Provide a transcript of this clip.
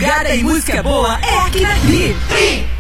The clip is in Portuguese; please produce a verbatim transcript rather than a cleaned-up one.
madrugada e música boa é aqui na Tri.